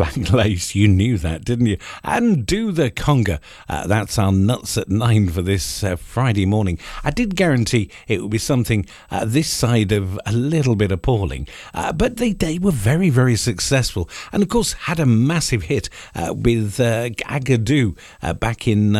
Black Lace, you knew that, didn't you? And Do the Conga. That's our nuts at 9 for this Friday morning. I did guarantee it would be something this side of a little bit appalling. But they were very, very successful. And of course had a massive hit with Agadoo back in,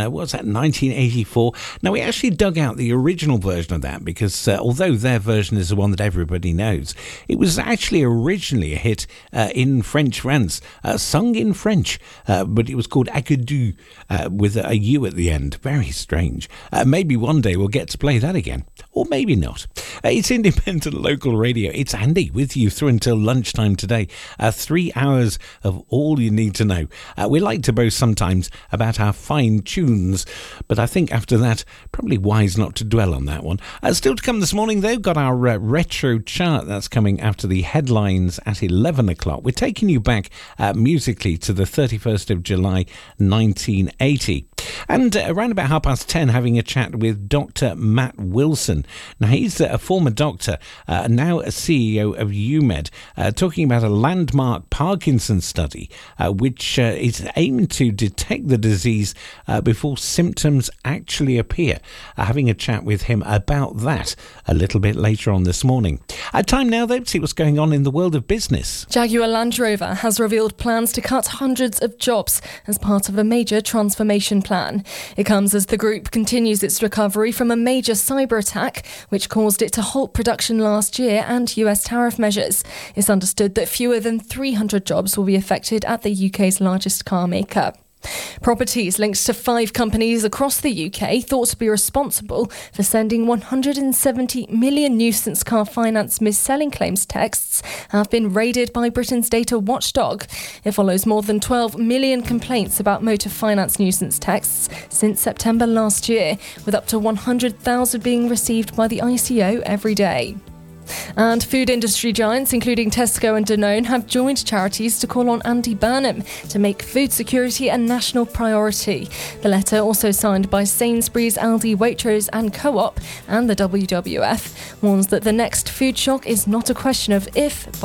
1984. Now we actually dug out the original version of that because although their version is the one that everybody knows, it was actually originally a hit in French France, sung in French, but it was called Agadoo with a U at the end. Very strange. Maybe one day we'll get to play that again, or maybe not. It's independent local radio. It's Andy with you through until lunchtime today. 3 hours of all you need to know. We like to boast sometimes about our fine tunes, but I think after that, probably wise not to dwell on that one. Still to come this morning, though, got our retro chart that's coming after the headlines at 11 o'clock. We're taking you back musically to the 31st of July 1980. And around about 10:30, having a chat with Dr. Matt Wilson. Now, he's a former doctor, now a CEO of UMed, talking about a landmark Parkinson's study, which is aiming to detect the disease before symptoms actually appear. Having a chat with him about that a little bit later on this morning. Time now, though, to see what's going on in the world of business. Jaguar Land Rover has revealed plans to cut hundreds of jobs as part of a major transformation plan. It comes as the group continues its recovery from a major cyber attack, which caused it to halt production last year, and US tariff measures. It's understood that fewer than 300 jobs will be affected at the UK's largest car maker. Properties linked to 5 companies across the UK thought to be responsible for sending 170 million nuisance car finance mis-selling claims texts have been raided by Britain's data watchdog. It follows more than 12 million complaints about motor finance nuisance texts since September last year, with up to 100,000 being received by the ICO every day. And food industry giants, including Tesco and Danone, have joined charities to call on Andy Burnham to make food security a national priority. The letter, also signed by Sainsbury's, Aldi, Waitrose and Co-op and the WWF, warns that the next food shock is not a question of if,